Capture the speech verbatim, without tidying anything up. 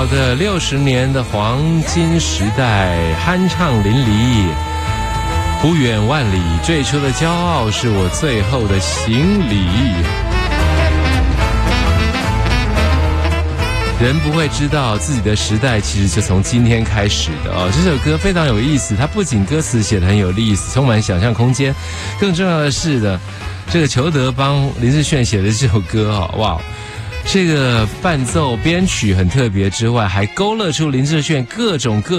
的六十年的黄金时代，酣畅淋漓，不远万里，最初的骄傲是我最后的行李。人不会知道自己的时代其实就从今天开始的哦。这首歌非常有意思，它不仅歌词写得很有意思，充满想象空间，更重要的是呢，这个裘德帮林志炫写的这首歌哦，哇，这个伴奏编曲很特别之外，还勾勒出林志炫各种各